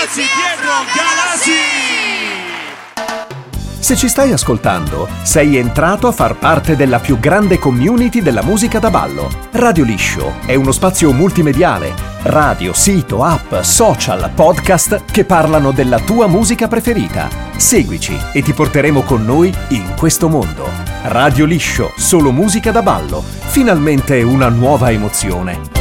ragazzi, Pietro Galassi! Se ci stai ascoltando, sei entrato a far parte della più grande community della musica da ballo. Radio Liscio è uno spazio multimediale. Radio, sito, app, social, podcast che parlano della tua musica preferita. Seguici e ti porteremo con noi in questo mondo. Radio Liscio, solo musica da ballo. Finalmente una nuova emozione.